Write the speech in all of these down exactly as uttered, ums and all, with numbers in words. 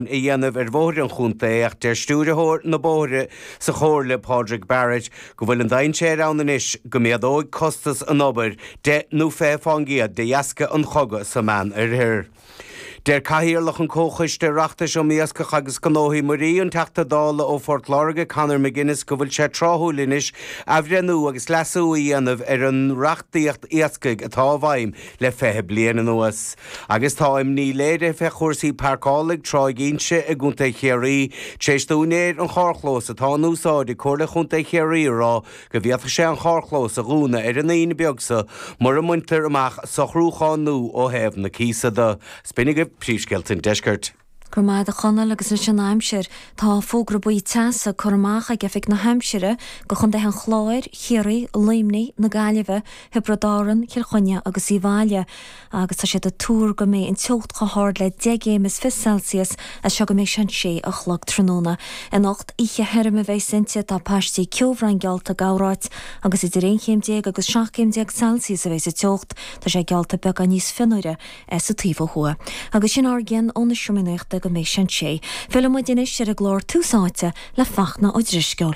I dhéanamh ar bhór an chunta ach der stúrathóir na bóire sa chóir le Padraig Barrett go bhfuil an dain sé ann inis go méad óig costas an obair de nó fé fáingiad de dheasca an chogad sa man ar thir. Der cahiarlach an cóchais de reachtas ó miascach agus gnóthaí marí an teachta dála ó Fort Lorga Conor McGuinness go bhfuil sé tráthúlinis a bhrenú agus leasú dhéanamh ar an reachtaíocht iascaig atá bhaim le fethe bliana nuas. Agus táim ní léide fe chuirsaí parcálaigh tráigínse a gúnta chéirí tréistúnéir an chárchlós atá núsáide chuirla chunta chéirí rá go bhíocha sé an chárchlós a gúna ar an aon beagsa mar a muintear amach sa chrúcháin nó ó hebh na císada. Spinnig Príomhsceilt Deisceart. Cormaid a chonal agus is an Hampshire tá fógra buí teasa cormach a gefik na Hampshire go chun an chláir, chiaí, líimní na Gaillimhe, Hebradáran, Chilchonne agus Íváile agus tá sé a túr go mé in teocht go háir le degémas fi Celsius a se go mé sin sé a chlog tróna. In ocht ihe herm a bheith sinte tá pastí ceomhrein gealta gáráit agus idir réchéim déag agus seachcéim déag Celsius a bheith sa teocht tá sé gealta be a níos finúire es a tíomh hua. Agus sin ágin óna siúmineachta go mé sin sé. Fel mu dinis sé a glór túsáite le fachna ó drisceol.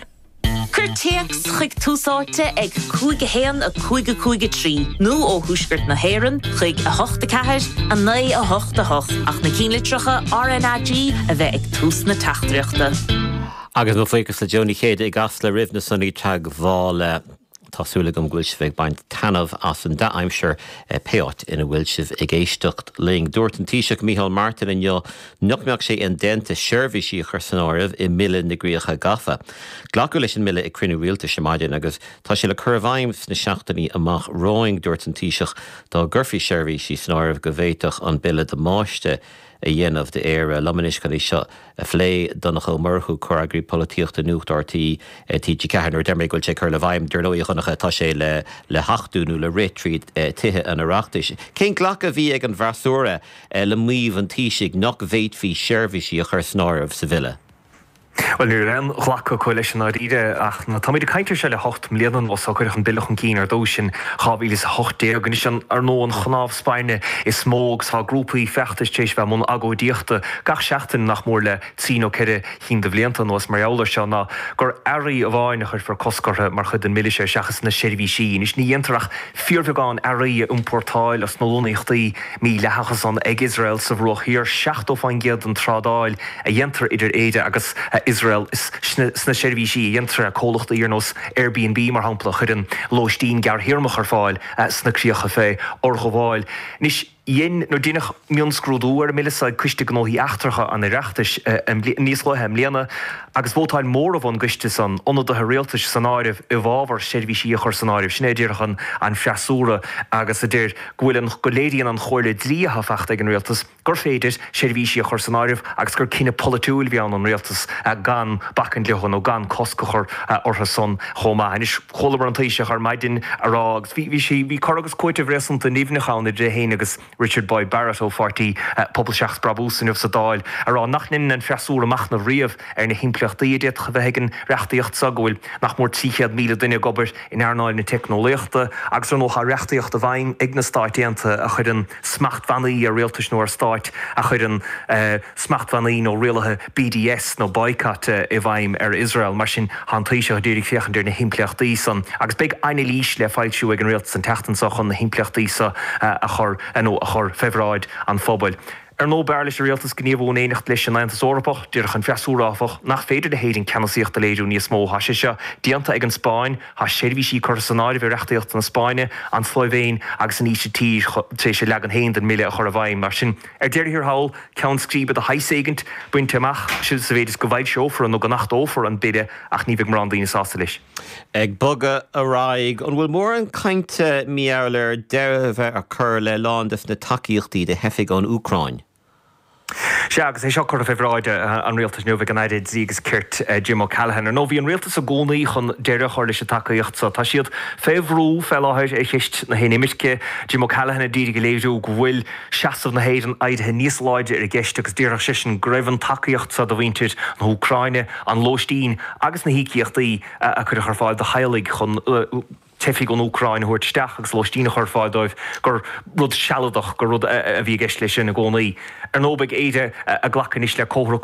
Curteax chuig túsáte ag cúige héan a cúige cúige trí. Nú ó thuisgurt na héireann chuig a hochta ceathir a naí a hochta hocht ach na cínlitricha R N A G a bheith ag tús na teachtriachta. Agus nó fégus le Johnny chéad ag as le rih na sunnaí teag bhála Tásúla gom gúil sibh baint tanmh as an da aimseir peát ina bhfuil sibh ag éisteacht ling. Dúirt an Taoiseach Micheál Martin in jo nuachmeach sé an denta seirbhísí chur san áireamh i mille na gríocha gafa. Glacu leis an mille ag crinú rialta semáidean agus tá sé le curmhaimh na seachtaí amach róing dúirt an Taoiseach dá gurfií seirbhísí san áireamh go bhhéiteach an bille de máiste a dhéanamh de éire lamanis gan seo a phlé donnach ó marthú choragraí políochta nuachtartaí tíidir ceann ar deimrigh goil sé chur le bhaim dúirlóí chunacha tá sé le le hachtúnú le réitríd tithe an areachtais. Cén ghlacha bhí ag an bhreasúra le míomh an Taoiseach nach bhéadfaí seirbhísí a chur snáirmh sa bhile. Well, nu ren ghlacha coalition ar ide ach na táid caiintear se le hocht mlíanan was chuirich an bilach an cín ar dósin chavílis hocht dé gan is an ar nó an chnáb Spáine is smógs há grúpaí fechtas tééis bheith mún agódíochta gach seachtain nach mór le tí ó ceire hín de bblianta was mar eolar se ná gur airí a bháin chuir for coscartha mar chud an milliise seachas na seirbhísí is ní dhéantarach fíormheáin airí úmportáil as nóíochtaí mí lethachas an ag Israel sa bhroch hir seachtó fáin géad an trádáil a dhéantar idir éide agus Israel is sna seirbhísí dhéantar a cólachta íarnos Airbnb mar hampla chuireann lóistín gar hiarmach ar fáil sna críocha fé or go bháil. Nis Ien no dinach mionsgrúdúar millisa cuiste gnóí achtarcha an ireachtas níos lethe mléana agus bótáil mór a bhain guiste san onad a réaltas san áirih i bhábhar seirbhísí a chur san áirih snéidirchan an freasúra agus a déir ghuiilean go léiríonn an choirle dlíthe feachta ag an réaltas gur féidir seirbhísí a chur san áirih agus gur cinenne polúil bheann an réaltas gan bacan lehan ó gan coscachar ortha son chomá. Is cholamar an taoiseach ar maidin arágus bhí sé bhí choragus coitimh réasanta níomhnachána de héine agus Richard Boyd Barrett ó fortí uh, poblseachs brabúsin of sa dáil ará nachnin an freasúra mach na riamh ar na himplaachtaí iad chubhegan reachtaíocht sagúil nach mór tíchead míle duine gobar in airnáil na technoléachta agus ar nócha reachtaíocht a bhain ag na stáitianta a chuir an smachtbhanaí a réaltas nó ar stáit a chuir an uh, smachtbhanaí nó rialathe B D S nó boycott uh, i bhaim ar Israel mar sin hantaíise a déirigh fiochan ar na himplaachtaí san agus beag aine lís le fáilisiú ag an réaltas an teachtansach an na himplaachtaí sa uh, a chur nó a chur febráid an fóbail. Er nó bearlis réaltas gníomhún éanacht leis an Aontas Eorpach, dúireach an freasúráfach nach féidir de héidir ceannaíocht a léidirú níos mó hasise se, díanta ag an Spáin, ha seirbhísí chur san áireamh reachtaíocht na Spáine, an Slovéin agus an íse tír té sé le an héin den mille a chur a bhaim mar sin. Er déirthir hail ceann scríbe a haiségant buinte amach siad sa bhéidir go bhaid seófar nó go nacht ófar an bide ach ní bheith mar an daoine sásta leis. Ag boga a raig an bhfuil mór an cainte míarlar deirbh a chur le lándas na takeíochtaí de hefig an Ucrain. Se agus é seo chu a fehráide an réaltas nuh gan éidir zígus cirt Jim O'Callaghan. Ar nó bhí an réaltas a gcónaí chun deire chuir leis a takeíocht sa. Tá siad féhrú felláthir é chiist na héimiisce Jim O'Callaghan a díri go léirú go bhfuil seaamh na héad an aidthe níos láide ar gceiste agus díreach sin greibhann takeíocht sa do bhainteir na Ucraine an lóistín agus na hícíochtaí a chuir chu fáil de heilig chun tefií an Ucrain huiir steach agus lostína chuir fáiddóibh gur rud seadach gur rud a bhí geis lei sin na gcónaí. Ar nóbeid éide a ghlachan is le cóhra